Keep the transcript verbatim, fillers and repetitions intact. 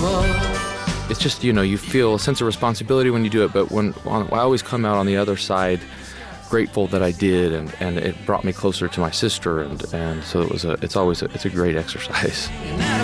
It's just, you know, you feel a sense of responsibility when you do it, but when on, I always come out on the other side grateful that I did, and, and it brought me closer to my sister, and, and so it was a, it's always a, it's a great exercise.